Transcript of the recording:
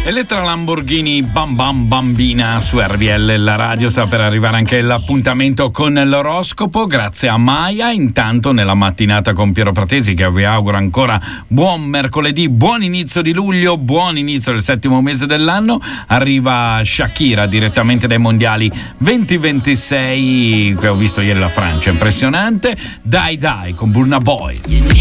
Elettra Lamborghini Bam Bam Bambina su RVL, la radio. Sta per arrivare anche l'appuntamento con l'oroscopo, grazie a Maya. Intanto nella mattinata con Piero Pratesi, che vi auguro ancora buon mercoledì, buon inizio di luglio, buon inizio del 7° mese dell'anno. Arriva Shakira direttamente dai mondiali 2026, che ho visto ieri la Francia, impressionante. Dai con Burna Boy.